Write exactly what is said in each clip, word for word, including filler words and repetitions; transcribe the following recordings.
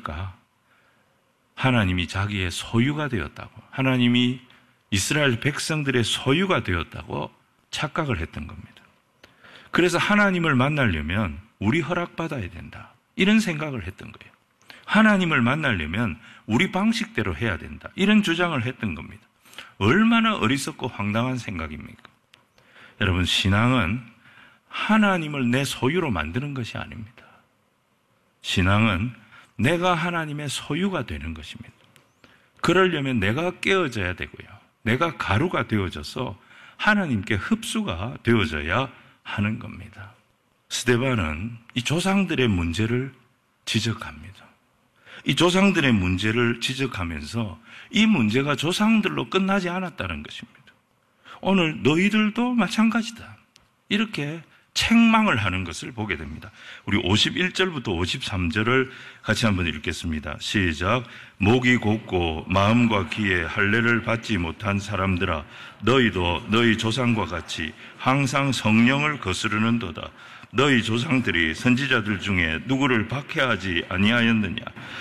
뭡니까? 하나님이 자기의 소유가 되었다고, 하나님이 이스라엘 백성들의 소유가 되었다고 착각을 했던 겁니다. 그래서 하나님을 만나려면 우리 허락받아야 된다, 이런 생각을 했던 거예요. 하나님을 만나려면 우리 방식대로 해야 된다, 이런 주장을 했던 겁니다. 얼마나 어리석고 황당한 생각입니까? 여러분, 신앙은 하나님을 내 소유로 만드는 것이 아닙니다. 신앙은 내가 하나님의 소유가 되는 것입니다. 그러려면 내가 깨어져야 되고요, 내가 가루가 되어져서 하나님께 흡수가 되어져야 하는 겁니다. 스데반은 이 조상들의 문제를 지적합니다. 이 조상들의 문제를 지적하면서 이 문제가 조상들로 끝나지 않았다는 것입니다. 오늘 너희들도 마찬가지다, 이렇게 책망을 하는 것을 보게 됩니다. 우리 오십일 절부터 오십삼 절을 같이 한번 읽겠습니다. 시작. 목이 곧고 마음과 귀에 할례를 받지 못한 사람들아, 너희도 너희 조상과 같이 항상 성령을 거스르는도다. 너희 조상들이 선지자들 중에 누구를 박해하지 아니하였느냐?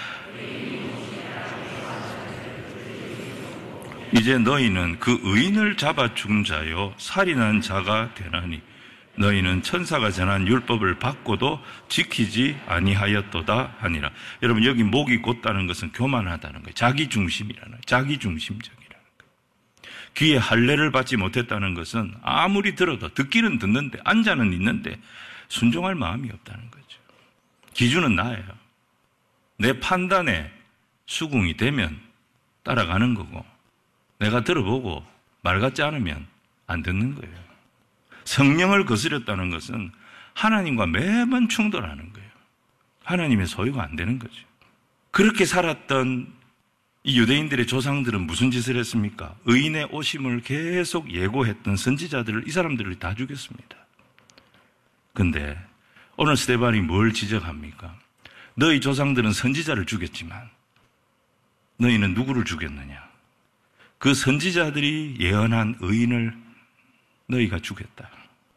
이제 너희는 그 의인을 잡아 죽은 자요 살인한 자가 되나니 너희는 천사가 전한 율법을 받고도 지키지 아니하였도다 하니라. 여러분, 여기 목이 곧다는 것은 교만하다는 거예요. 자기중심이라는 거예요. 자기중심적이라는 거예요. 귀에 할례를 받지 못했다는 것은 아무리 들어도, 듣기는 듣는데 앉아는 있는데 순종할 마음이 없다는 거죠. 기준은 나예요. 내 판단에 수긍이 되면 따라가는 거고, 내가 들어보고 말 같지 않으면 안 듣는 거예요. 성령을 거스렸다는 것은 하나님과 매번 충돌하는 거예요. 하나님의 소유가 안 되는 거죠. 그렇게 살았던 이 유대인들의 조상들은 무슨 짓을 했습니까? 의인의 오심을 계속 예고했던 선지자들을, 이 사람들을 다 죽였습니다. 그런데 오늘 스데반이 뭘 지적합니까? 너희 조상들은 선지자를 죽였지만 너희는 누구를 죽였느냐? 그 선지자들이 예언한 의인을 너희가 죽였다.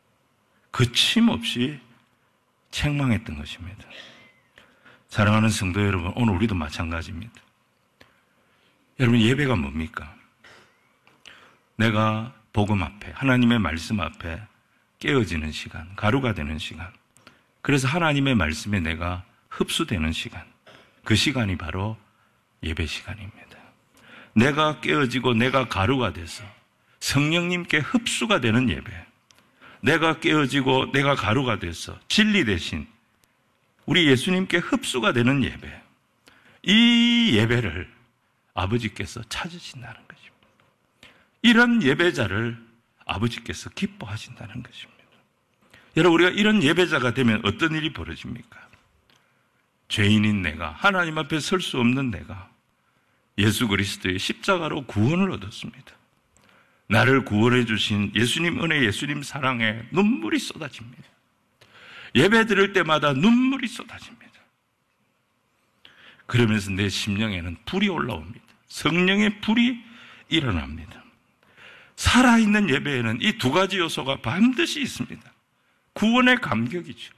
거침없이 책망했던 것입니다. 사랑하는 성도 여러분, 오늘 우리도 마찬가지입니다. 여러분, 예배가 뭡니까? 내가 복음 앞에, 하나님의 말씀 앞에 깨어지는 시간, 가루가 되는 시간, 그래서 하나님의 말씀에 내가 흡수되는 시간, 그 시간이 바로 예배 시간입니다. 내가 깨어지고 내가 가루가 돼서 성령님께 흡수가 되는 예배, 내가 깨어지고 내가 가루가 돼서 진리 대신 우리 예수님께 흡수가 되는 예배, 이 예배를 아버지께서 찾으신다는 것입니다. 이런 예배자를 아버지께서 기뻐하신다는 것입니다. 여러분, 우리가 이런 예배자가 되면 어떤 일이 벌어집니까? 죄인인 내가, 하나님 앞에 설 수 없는 내가 예수 그리스도의 십자가로 구원을 얻었습니다. 나를 구원해 주신 예수님 은혜, 예수님 사랑에 눈물이 쏟아집니다. 예배 드릴 때마다 눈물이 쏟아집니다. 그러면서 내 심령에는 불이 올라옵니다. 성령의 불이 일어납니다. 살아있는 예배에는 이 두 가지 요소가 반드시 있습니다. 구원의 감격이죠.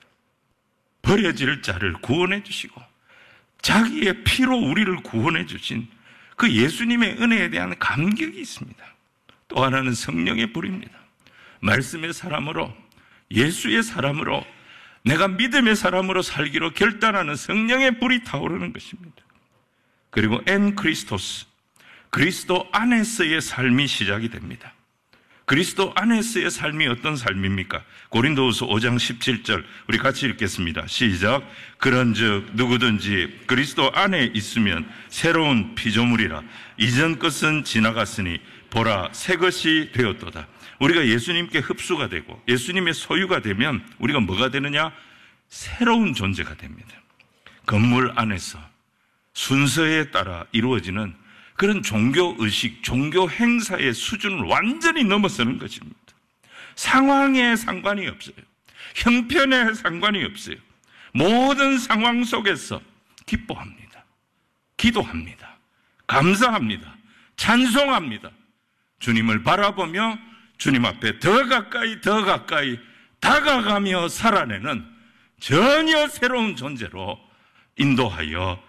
버려질 자를 구원해 주시고 자기의 피로 우리를 구원해 주신 그 예수님의 은혜에 대한 감격이 있습니다. 또 하나는 성령의 불입니다. 말씀의 사람으로, 예수의 사람으로, 내가 믿음의 사람으로 살기로 결단하는 성령의 불이 타오르는 것입니다. 그리고 엔 크리스토스, 그리스도 안에서의 삶이 시작이 됩니다. 그리스도 안에서의 삶이 어떤 삶입니까? 고린도후서 오 장 십칠 절 우리 같이 읽겠습니다. 시작. 그런즉 누구든지 그리스도 안에 있으면 새로운 피조물이라. 이전 것은 지나갔으니 보라 새 것이 되었도다. 우리가 예수님께 흡수가 되고 예수님의 소유가 되면 우리가 뭐가 되느냐? 새로운 존재가 됩니다. 건물 안에서 순서에 따라 이루어지는 그런 종교의식, 종교 행사의 수준을 완전히 넘어서는 것입니다. 상황에 상관이 없어요. 형편에 상관이 없어요. 모든 상황 속에서 기뻐합니다. 기도합니다. 감사합니다. 찬송합니다. 주님을 바라보며 주님 앞에 더 가까이 더 가까이 다가가며 살아내는 전혀 새로운 존재로 인도하여